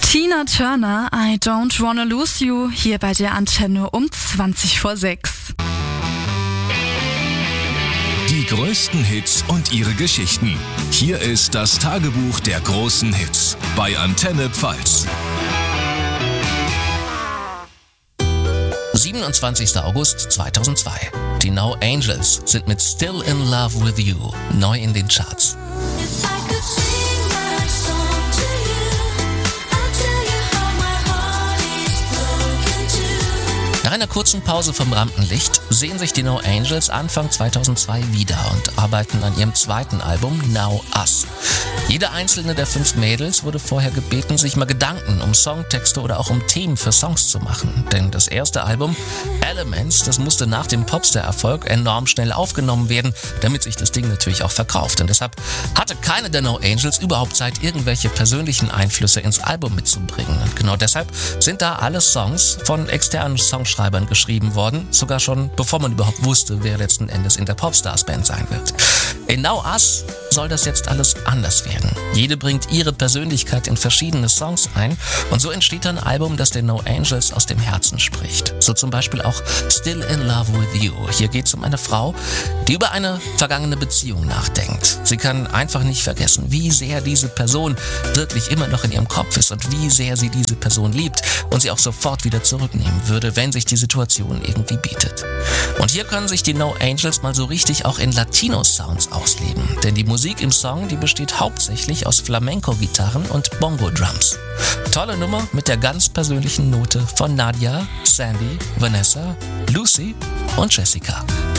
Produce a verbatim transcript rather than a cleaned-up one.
Tina Turner, I Don't Wanna Lose You, hier bei der Antenne um zwanzig vor sechs. Die größten Hits und ihre Geschichten. Hier ist das Tagebuch der großen Hits bei Antenne Pfalz. siebenundzwanzigster August zweitausendzwei. Die No Angels sind mit Still in Love with You neu in den Charts. Nach einer kurzen Pause vom Rampenlicht sehen sich die No Angels Anfang zweitausendzwei wieder und arbeiten an ihrem zweiten Album Now Us. Jede einzelne der fünf Mädels wurde vorher gebeten, sich mal Gedanken um Songtexte oder auch um Themen für Songs zu machen. Denn das erste Album, Elements, das musste nach dem Popstar-Erfolg enorm schnell aufgenommen werden, damit sich das Ding natürlich auch verkauft. Und deshalb hatte keine der No Angels überhaupt Zeit, irgendwelche persönlichen Einflüsse ins Album mitzubringen. Und genau deshalb sind da alle Songs von externen Songschreibern geschrieben worden, sogar schon bevor man überhaupt wusste, wer letzten Endes in der Popstars-Band sein wird. In Now Us soll das jetzt alles anders werden. Jede bringt ihre Persönlichkeit in verschiedene Songs ein und so entsteht ein Album, das den No Angels aus dem Herzen spricht. So zum Beispiel auch Still in Love with You. Hier geht es um eine Frau, die über eine vergangene Beziehung nachdenkt. Sie kann einfach nicht vergessen, wie sehr diese Person wirklich immer noch in ihrem Kopf ist und wie sehr sie diese Person liebt und sie auch sofort wieder zurücknehmen würde, wenn sich die Situation irgendwie bietet. Und hier können sich die No Angels mal so richtig auch in Latino-Sounds ausleben. Denn die Musik im Song, die besteht hauptsächlich aus Flamenco-Gitarren und Bongo-Drums. Tolle Nummer mit der ganz persönlichen Note von Nadia, Sandy, Vanessa, Lucy und Jessica.